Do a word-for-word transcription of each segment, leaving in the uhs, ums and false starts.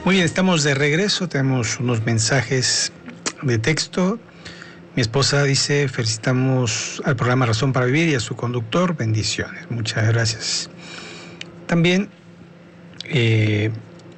Muy bien, estamos de regreso, tenemos unos mensajes de texto. Mi esposa dice, felicitamos al programa Razón para Vivir y a su conductor, bendiciones. Muchas gracias. También eh,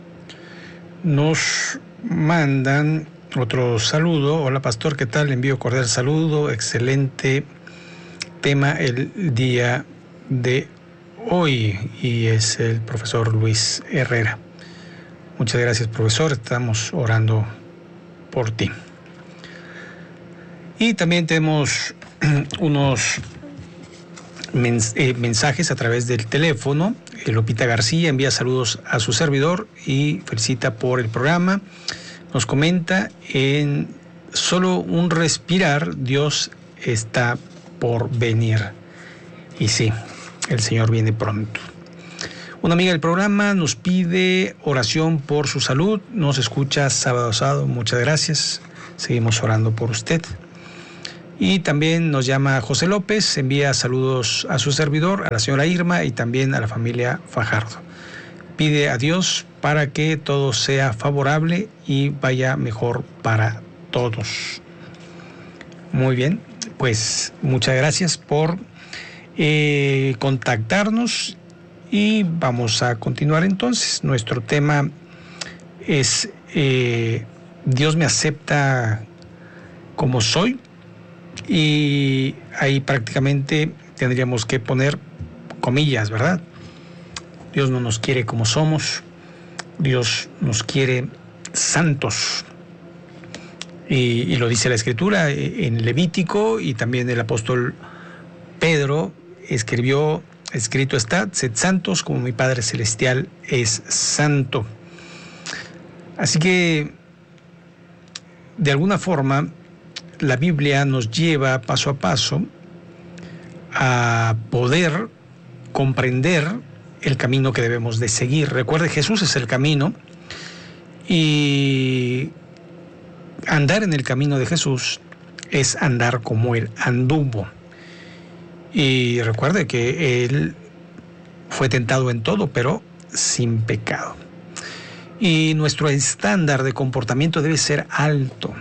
nos mandan otro saludo. Hola pastor, ¿qué tal? Le envío cordial saludo, excelente tema el día de hoy, y es el profesor Luis Herrera. Muchas gracias, profesor, estamos orando por ti. Y también tenemos unos mens- eh, mensajes a través del teléfono. Lupita García envía saludos a su servidor y felicita por el programa. Nos comenta, en solo un respirar, Dios está por venir. Y sí, el Señor viene pronto. Una amiga del programa nos pide oración por su salud. Nos escucha sábado a sábado. Muchas gracias. Seguimos orando por usted. Y también nos llama José López. Envía saludos a su servidor, a la señora Irma y también a la familia Fajardo. Pide a Dios para que todo sea favorable y vaya mejor para todos. Muy bien, pues muchas gracias por eh, contactarnos. Y vamos a continuar entonces. Nuestro tema es eh, Dios me acepta como soy, y ahí prácticamente tendríamos que poner comillas, ¿verdad? Dios no nos quiere como somos, Dios nos quiere santos. Y, y lo dice la Escritura en Levítico, y también el apóstol Pedro escribió, escrito está, sed santos como mi Padre Celestial es santo. Así que, de alguna forma, la Biblia nos lleva paso a paso a poder comprender el camino que debemos de seguir. Recuerde, Jesús es el camino, y andar en el camino de Jesús es andar como Él anduvo. Y recuerde que Él fue tentado en todo, pero sin pecado. Y nuestro estándar de comportamiento debe ser alto.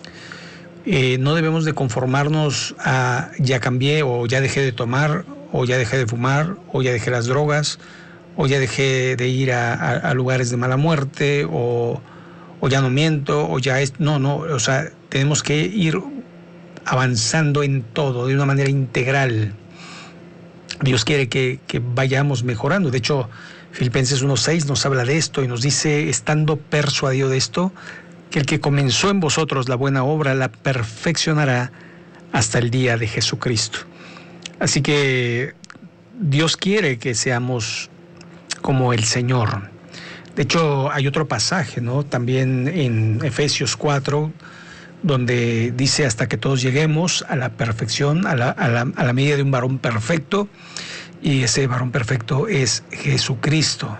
Eh, no debemos de conformarnos a ya cambié, o ya dejé de tomar, o ya dejé de fumar, o ya dejé las drogas, o ya dejé de ir a, a, a lugares de mala muerte, o, o ya no miento, o ya es... No, no, o sea, tenemos que ir avanzando en todo de una manera integral. Dios quiere que, que vayamos mejorando. De hecho, Filipenses uno seis nos habla de esto y nos dice, estando persuadido de esto, que el que comenzó en vosotros la buena obra la perfeccionará hasta el día de Jesucristo. Así que Dios quiere que seamos como el Señor. De hecho, hay otro pasaje, ¿no? También en Efesios cuatro, donde dice, hasta que todos lleguemos a la perfección, a la, a la, a la medida de un varón perfecto, y ese varón perfecto es Jesucristo.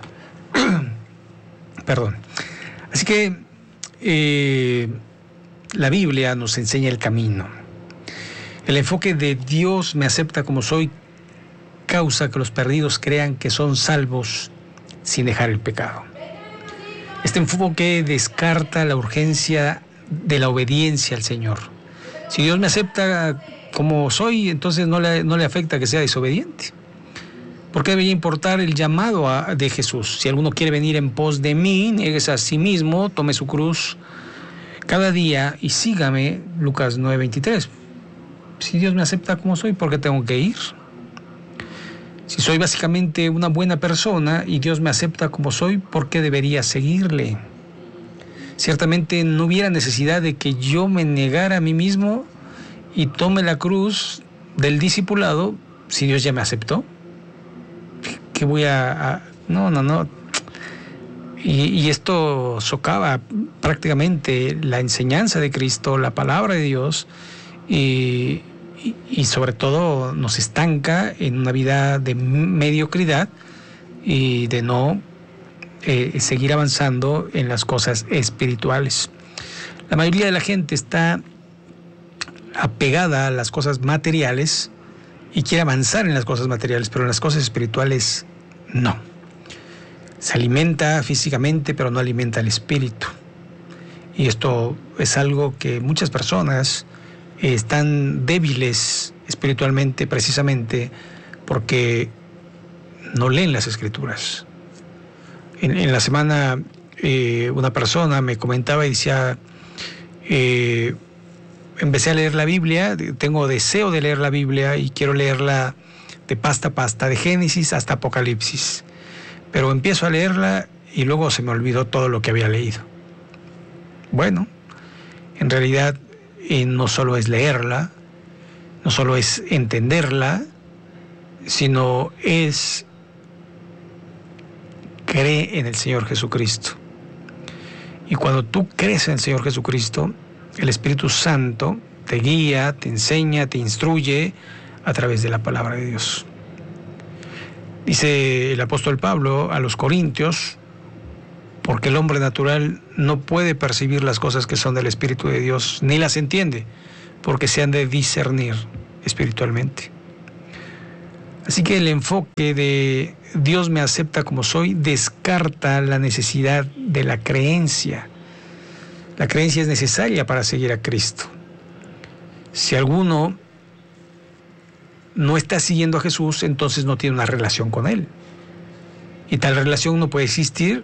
Perdón. Así que eh, la Biblia nos enseña el camino. El enfoque de Dios me acepta como soy causa que los perdidos crean que son salvos sin dejar el pecado. Este enfoque descarta la urgencia de la obediencia al Señor. Si Dios me acepta como soy, entonces no le, no le afecta que sea desobediente. ¿Por qué debería importar el llamado a, de Jesús? Si alguno quiere venir en pos de mí, nieguese a sí mismo, tome su cruz cada día y sígame, Lucas nueve veintitrés. Si Dios me acepta como soy, ¿por qué tengo que ir? Si soy básicamente una buena persona y Dios me acepta como soy, ¿por qué debería seguirle? Ciertamente no hubiera necesidad de que yo me negara a mí mismo y tome la cruz del discipulado si Dios ya me aceptó. ¿Qué voy a...? a no, no, no. Y, y esto socava prácticamente la enseñanza de Cristo, la palabra de Dios, y, y, y sobre todo nos estanca en una vida de mediocridad y de no eh, seguir avanzando en las cosas espirituales. La mayoría de la gente está apegada a las cosas materiales y quiere avanzar en las cosas materiales, pero en las cosas espirituales no. Se alimenta físicamente, pero no alimenta el espíritu. Y esto es algo que muchas personas están débiles espiritualmente precisamente porque no leen las Escrituras. En, en la semana eh, una persona me comentaba y decía, eh, empecé a leer la Biblia, tengo deseo de leer la Biblia y quiero leerla de pasta a pasta, de Génesis hasta Apocalipsis. Pero empiezo a leerla y luego se me olvidó todo lo que había leído. Bueno, en realidad eh, no solo es leerla, no solo es entenderla, sino es creer en el Señor Jesucristo. Y cuando tú crees en el Señor Jesucristo, el Espíritu Santo te guía, te enseña, te instruye a través de la palabra de Dios. Dice el apóstol Pablo a los Corintios, porque el hombre natural no puede percibir las cosas que son del Espíritu de Dios, ni las entiende, porque se han de discernir espiritualmente. Así que el enfoque de Dios me acepta como soy descarta la necesidad de la creencia. La creencia es necesaria para seguir a Cristo. Si alguno no está siguiendo a Jesús, entonces no tiene una relación con Él. Y tal relación no puede existir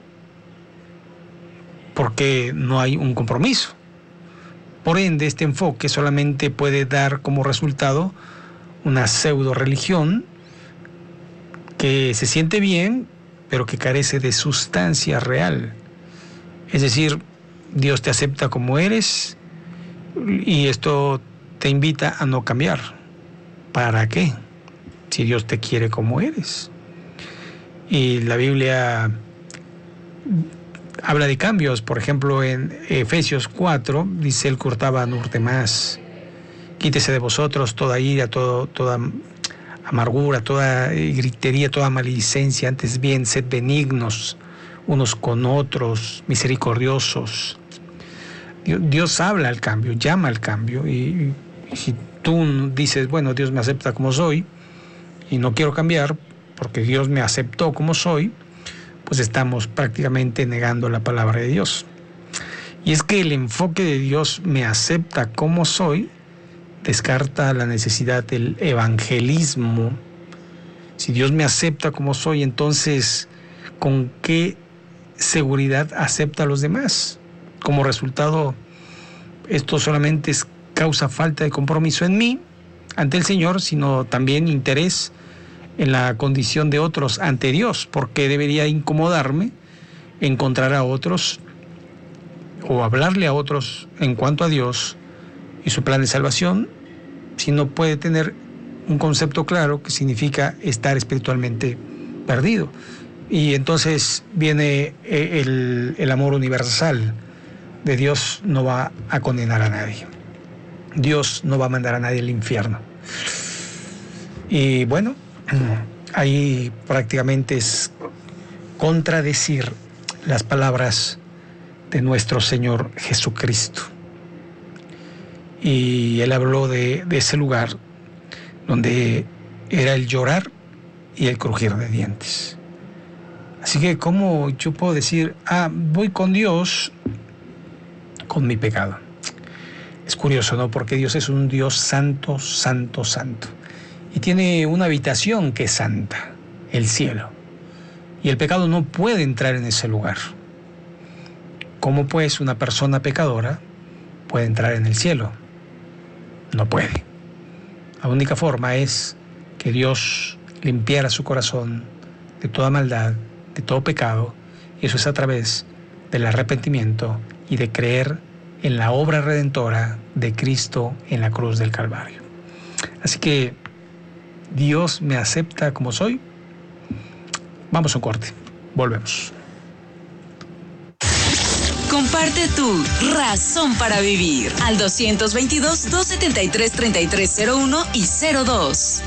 porque no hay un compromiso. Por ende, este enfoque solamente puede dar como resultado una pseudo religión que se siente bien, pero que carece de sustancia real. Es decir, Dios te acepta como eres y esto te invita a no cambiar. ¿Para qué? Si Dios te quiere como eres. Y la Biblia habla de cambios. Por ejemplo, en Efesios cuatro dice: el que hurtaba no hurte más. Quítese de vosotros toda ira, todo, toda amargura, toda gritería, toda maledicencia. Antes bien, sed benignos unos con otros, misericordiosos. Dios, Dios habla al cambio, llama al cambio. Y, y si tú dices, bueno, Dios me acepta como soy y no quiero cambiar porque Dios me aceptó como soy, pues estamos prácticamente negando la palabra de Dios. Y es que el enfoque de Dios me acepta como soy descarta la necesidad del evangelismo. Si Dios me acepta como soy, entonces, ¿con qué seguridad acepta a los demás? Como resultado, esto solamente es causa falta de compromiso en mí ante el Señor, sino también interés en la condición de otros ante Dios, porque debería incomodarme encontrar a otros o hablarle a otros en cuanto a Dios y su plan de salvación, si no puede tener un concepto claro que significa estar espiritualmente perdido. Y entonces viene el, el amor universal de Dios. No va a condenar a nadie. Dios no va a mandar a nadie al infierno. Y bueno, ahí prácticamente es contradecir las palabras de nuestro Señor Jesucristo. Y él habló de, de ese lugar donde era el llorar y el crujir de dientes. Así que, ¿cómo yo puedo decir, ah, voy con Dios con mi pecado? Es curioso, ¿no? Porque Dios es un Dios santo, santo, santo. Y tiene una habitación que es santa, el cielo. Y el pecado no puede entrar en ese lugar. ¿Cómo pues una persona pecadora puede entrar en el cielo? No puede. La única forma es que Dios limpiara su corazón de toda maldad, de todo pecado, y eso es a través del arrepentimiento y de creer en la obra redentora de Cristo en la cruz del Calvario. Así que Dios me acepta como soy. Vamos a un corte. Volvemos. Comparte tu razón para vivir al dos veintidós, doscientos setenta y tres, treinta y tres cero uno y cero dos.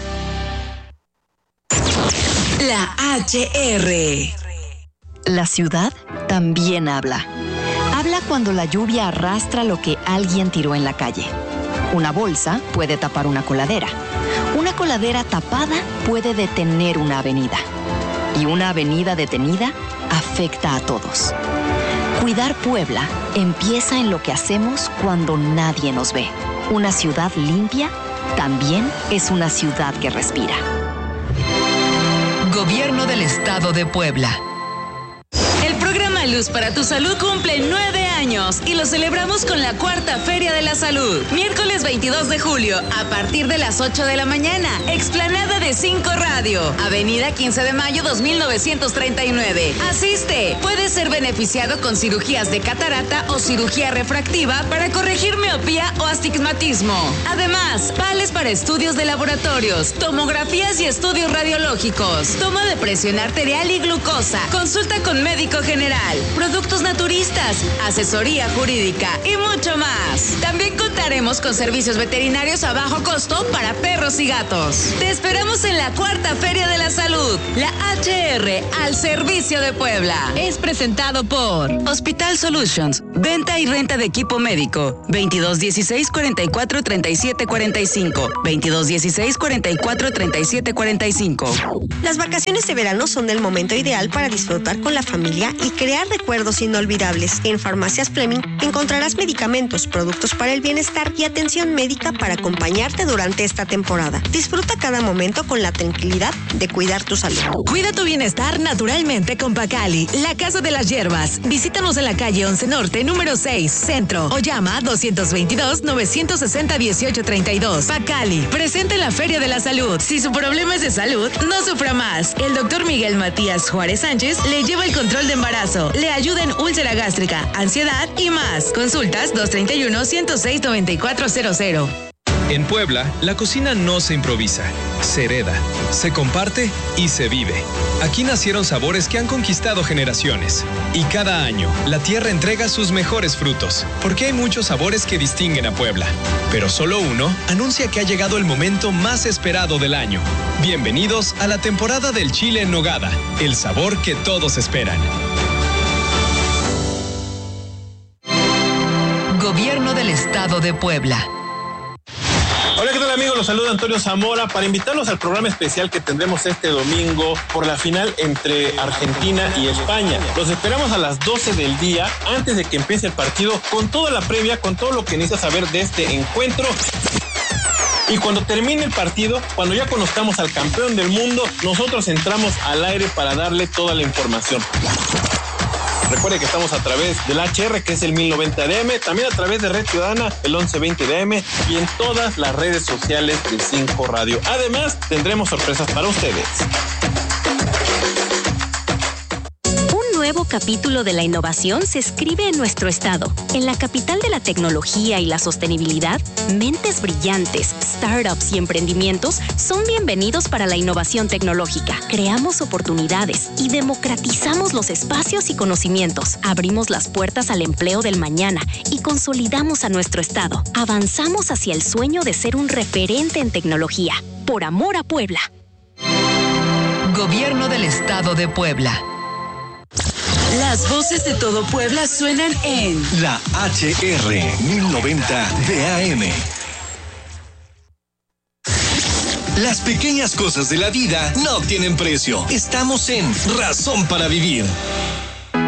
La H R. La ciudad también habla. Habla cuando la lluvia arrastra lo que alguien tiró en la calle. Una bolsa puede tapar una coladera. Una coladera tapada puede detener una avenida. Y una avenida detenida afecta a todos. Cuidar Puebla empieza en lo que hacemos cuando nadie nos ve. Una ciudad limpia también es una ciudad que respira. Gobierno del Estado de Puebla. El programa Luz para tu Salud cumple nueve años y lo celebramos con la cuarta Feria de la Salud. Miércoles veintidós de julio, a partir de las ocho de la mañana, explanada de cinco Radio, Avenida quince de mayo dos mil novecientos treinta y nueve. Asiste, puedes ser beneficiado con cirugías de catarata o cirugía refractiva para corregir miopía o astigmatismo. Además, vales para estudios de laboratorios, tomografías y estudios radiológicos, toma de presión arterial y glucosa, consulta con médico general, productos naturistas, asesoría jurídica y mucho más. También contaremos con servicios veterinarios a bajo costo para perros y gatos. Te esperamos en la cuarta Feria de la Salud, la H R al servicio de Puebla. Es presentado por Hospital Solutions, venta y renta de equipo médico, veintidós dieciséis cuarenta y cuatro treinta y siete cuarenta y cinco, veintidós dieciséis cuarenta y cuatro treinta y siete cuarenta y cinco. Las vacaciones de verano son el momento ideal para disfrutar con la familia y crear recuerdos inolvidables. En Farmacias Fleming encontrarás medicamentos, productos para el bienestar y atención médica para acompañarte durante esta temporada. Disfruta cada momento con la tranquilidad de cuidar tu salud. Cuida tu bienestar naturalmente con Pacali, la Casa de las Hierbas. Visítanos en la calle once Norte, número seis, Centro, o llama doscientos veintidós, novecientos sesenta, dieciocho treinta y dos. Pacali, presente en la Feria de la Salud. Si su problema es de salud, no sufra más. El doctor Miguel Matías Juárez Sánchez le lleva el control de embarazo, le ayuda en úlcera gástrica, ansiedad y más. Consultas dos treinta y uno, ciento seis, noventa y cuatro cero cero. En Puebla, la cocina no se improvisa, se hereda, se comparte y se vive. Aquí nacieron sabores que han conquistado generaciones. Y cada año, la tierra entrega sus mejores frutos, porque hay muchos sabores que distinguen a Puebla. Pero solo uno anuncia que ha llegado el momento más esperado del año. Bienvenidos a la temporada del chile en nogada, el sabor que todos esperan. Gobierno del Estado de Puebla. Hola, ¿qué tal amigos? Los saluda Antonio Zamora para invitarlos al programa especial que tendremos este domingo por la final entre Argentina y España. Los esperamos a las doce del día, antes de que empiece el partido, con toda la previa, con todo lo que necesitas saber de este encuentro. Y cuando termine el partido, cuando ya conozcamos al campeón del mundo, nosotros entramos al aire para darle toda la información. Recuerde que estamos a través del H R, que es el mil noventa de A M, también a través de Red Ciudadana, el once veinte de A M, y en todas las redes sociales de cinco Radio. Además, tendremos sorpresas para ustedes. Un nuevo capítulo de la innovación se escribe en nuestro estado. En la capital de la tecnología y la sostenibilidad, mentes brillantes, startups y emprendimientos son bienvenidos para la innovación tecnológica. Creamos oportunidades y democratizamos los espacios y conocimientos. Abrimos las puertas al empleo del mañana y consolidamos a nuestro estado. Avanzamos hacia el sueño de ser un referente en tecnología. Por amor a Puebla. Gobierno del Estado de Puebla. Las voces de todo Puebla suenan en la H R mil noventa de A M. Las pequeñas cosas de la vida no tienen precio. Estamos en Razón para Vivir.